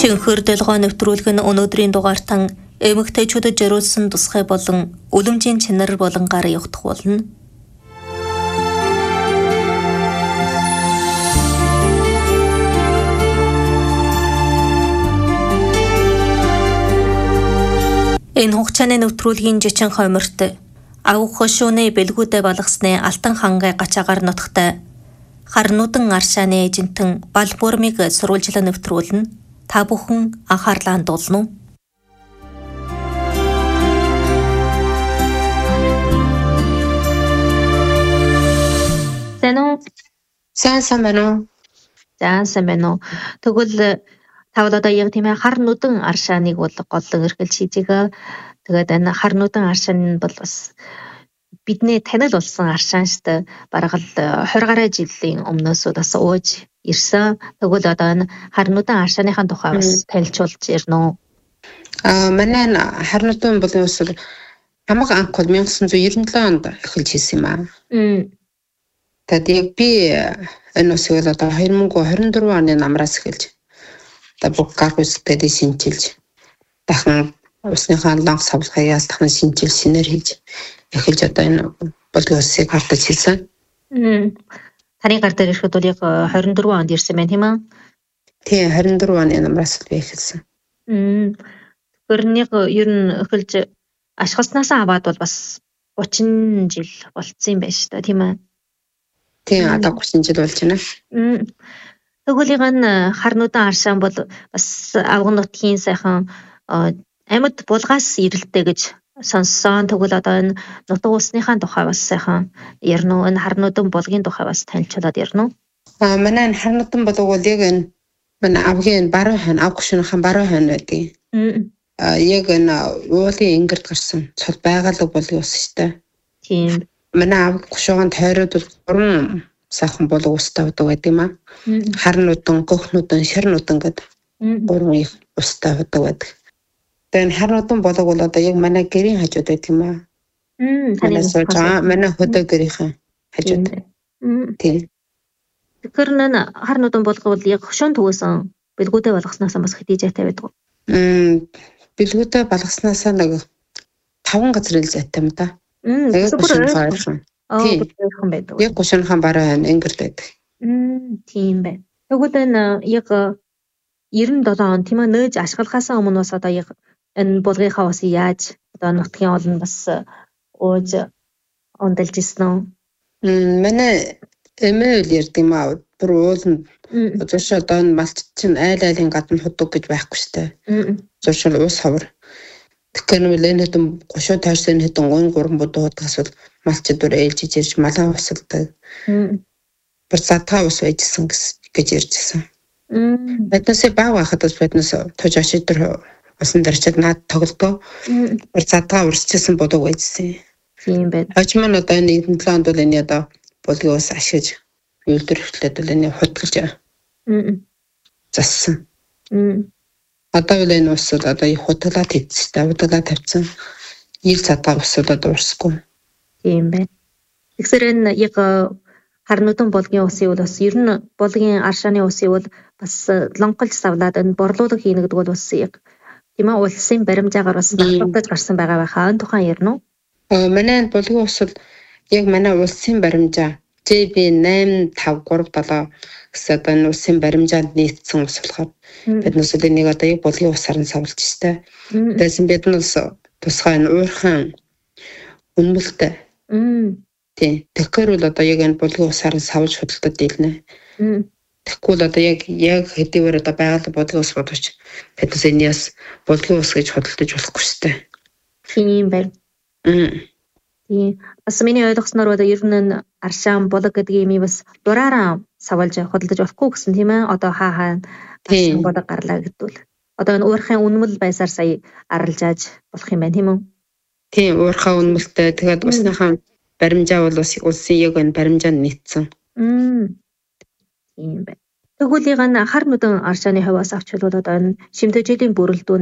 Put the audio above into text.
Чинхэр дэлгоо нэвтрүүлэг нь өнөөдрийн дугаартан эмэгтэйчүүдэд зориулсан тусгай болон үлэмжийн чанар болонгаар явагдах болно. Энэ хугацааны нэвтрүүлгийн жичин хойморт авах хошууны бэлгүүдэ балгасны Алтан хангай гачаагаар нутагтай харнуудан аршааны эжинтэн Балбуурмыг сурвалжлан нэвтрүүлнэ. Та бүхэн анхаарлаа хандуулна уу? Сайн байна уу? Тэгвэл тавд одоо яг тийм ээ харнуудан аршааныг бол голлон эрхэлж хийжээгээ. Тэгээд энэ харнуудан аршаан нь бол бас бидний танил болсон аршаан штэ. Бараг л 20 гаруй жилийн өмнөөс бас ууж ирсэн. Тэгвэл одоо энэ харнуудан аршааныхаа тухай бас танилцуулж ирнэ үү? Манай харнуудан болон ус хамаг анх 1997 онд эхэлж хийсэн юм аа. Тэгээд яг би энэ усыг одоо 2024 оны намраас эхэлж бүх гар хүсэлтэд шинжилж дахин усныхаа ланг савлахыг яалтахын шинжил шинээр хийж эхэлж одоо энэ болгийн усыг хартаж хийсэн. Таны гар дээр ирэхэд бол яг 24 онд ирсэн байна тийм ээ? Тийм 24 оны намраас би эхэлсэн. Тэгэхээр нэг ер нь эхэлж ашигласнаас аваад бол бас 30 жил болцсон юм байна шүү дээ тийм ээ? Тийм одоо 30 жил болж байна. Тэгвэл энэ харнуудан аршаан бол бас авган нутгийн сайхан амьд булгаас ирэлтэй гэж сонссон. Тэгвэл одоо энэ нутаг усныхаа тухай бас сайхан ярина уу? Энэ харнуудан булгийн тухай бас танилцуулаад ярина уу? Манай энэ харнуудан булг бол яг энэ манай авгийн баруун хойно, ав гүшүүнийхэн баруун хойно байдаг. Яг энэ уулын ингэрд гарсан цол байгалаг булгийн ус шүү дээ. Тийм. Манай ав гүшүүн тойроод бол 3 сайхан булг устай байдаг юм аа. Харнуудан, гөхнүүдан, ширнүүдан гэдэг 3 их устай байдаг. Тэгээд харнуудан булг бол одоо яг манай гэрийн хажууд байдаг юм аа. Манай хөдөө гэрийн хажууд. Тийм. Тэгэхээр нэ харнуудан булг бол яг хөшөөн төгөөсөн бэлгүүдээ болгосноос бас хэдий зайтай байдаг уу? Бэлгүүдээ болгосноос нэг 5 газар ил зайтай юм да. Яг гүшүүнийхэн баруун хойно ингэрд байдаг. Тийм байна. Тэгвэл энэ яг 97 он тийм ээ нээж ашиглахаас өмнө бас одоо яг энэ булгынхаа усыг яаж одоо нутгийн олон бас ууж ундалж ирсэн үү? Манай эмээ үл ярд юм аа. Бүр ууланд зуршил одоо энэ малч чинь айлын гадна худаг гэж байхгүй штэ. Зуршил ус ховор. Тэгэхээр нүл энэ хэдэн 30 тойрсон хэдэн 3 будуу худагас бол малчид бүр ээлж ижирж малаа усалдаг. Бүр задгаа ус байжсэн гэж ярьжсэн. Биднээс баг байхад бас биднээс тож очидэр усан дэрчэд над тоглодоо. Бүр задгаа урсчихсан будуу байжсэн. Тийм байна. Хожим нь одоо энэ 7 онд бол энэ одоо булгийн ус ашиглаж үйлдвэр эхлээд бол энэ худгалж зассан. Одоо бол энэ ус одоо худгалаад хийцтэй, худгалаад тавьсан. Ил задгаа усууд одоо урсахгүй. Тийм байна. Тэгэхээр энэ яг харнуудан булгийн усыг бол бас ер нь булгийн аршааны усыг бол бас лонголж савлаад энэ борлуулга хийнэ гэдэг бол бас яг тийм ээ улсын баримжаагаар бас давтагдаж гарсан байгаа байхаа. Энэ тухайн ярина уу? Манай булгийн ус бол яг манай улсын баримжаа JB8537 гэсэн одоо энэ улсын баримжаанд нийцсэн ус болохоор биднээс энийг одоо яг булгийн усаар нь савлж штэ. Тэгсэн биднээс тусгай энэ уурхан үнэмэлтэй. Тийм. Тэгэхээр бол одоо яг энэ булгийн усаар нь савлж худалдаад дийлнэ. Тэгэхгүй л одоо яг хэдийгээр одоо байгаль булгийн ус бодож биднээс энэс булгийн ус гэж худалдаж болохгүй штэ. Тийм байна. Тийм. Бас миний ойлгосноор одоо ер нь аршаан булг гэдэг юм бас дураараа савлж худалдаж болохгүй гэсэн тийм ээ. Одоо хаа аршаан булг гарлаа гэдвэл. Одоо энэ уурхайн үнэмэл байсаар сая арилжааж болох юм байна тийм үү? Тийм, уурхайн үнэмэлтэй. Тэгээд усныхаа баримжаа бол улсын яг энэ баримжаанд нийцсэн. Тийм байна. Тэгвэл энэ харнуудан аршааны хаваас авч хэл бол одоо энэ шимтгийллийн бүрэлдэхүүн